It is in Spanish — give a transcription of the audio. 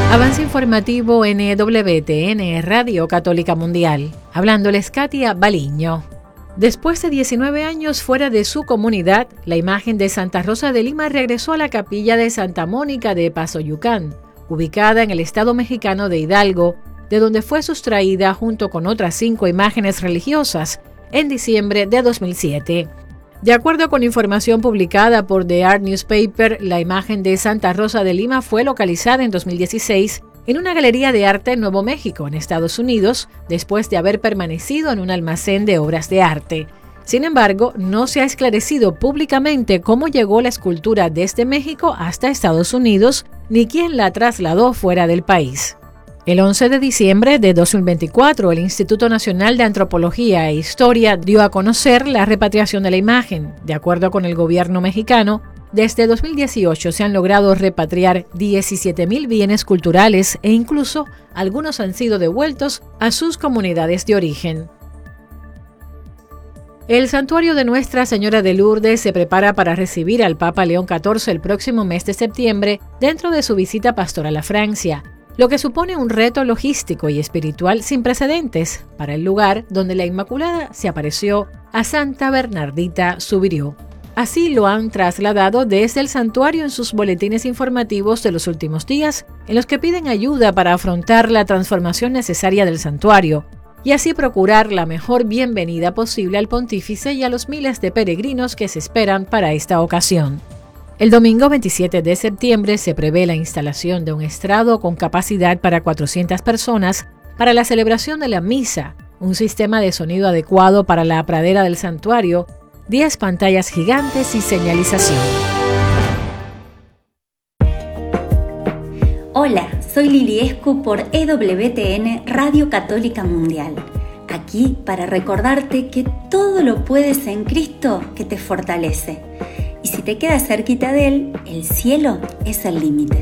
Avance informativo en EWTN, Radio Católica Mundial. Hablándoles Katia Baliño. Después de 19 años fuera de su comunidad, la imagen de Santa Rosa de Lima regresó a la capilla de Santa Mónica de Pasoyucán, ubicada en el estado mexicano de Hidalgo, de donde fue sustraída junto con otras 5 imágenes religiosas en diciembre de 2007. De acuerdo con información publicada por The Art Newspaper, la imagen de Santa Rosa de Lima fue localizada en 2016 en una galería de arte en Nuevo México, en Estados Unidos, después de haber permanecido en un almacén de obras de arte. Sin embargo, no se ha esclarecido públicamente cómo llegó la escultura desde México hasta Estados Unidos, ni quién la trasladó fuera del país. El 11 de diciembre de 2024, el Instituto Nacional de Antropología e Historia dio a conocer la repatriación de la imagen. De acuerdo con el gobierno mexicano, desde 2018 se han logrado repatriar 17,000 bienes culturales e incluso algunos han sido devueltos a sus comunidades de origen. El santuario de Nuestra Señora de Lourdes se prepara para recibir al Papa León XIV el próximo mes de septiembre dentro de su visita pastoral a Francia, lo que supone un reto logístico y espiritual sin precedentes para el lugar donde la Inmaculada se apareció a Santa Bernardita Soubirous. Así lo han trasladado desde el santuario en sus boletines informativos de los últimos días, en los que piden ayuda para afrontar la transformación necesaria del santuario y así procurar la mejor bienvenida posible al pontífice y a los miles de peregrinos que se esperan para esta ocasión. El domingo 27 de septiembre se prevé la instalación de un estrado con capacidad para 400 personas para la celebración de la misa, un sistema de sonido adecuado para la pradera del santuario, 10 pantallas gigantes y señalización. Hola, soy Lili Escu por EWTN Radio Católica Mundial. Aquí para recordarte que todo lo puedes en Cristo que te fortalece. Y si te quedas cerquita de Él, el cielo es el límite.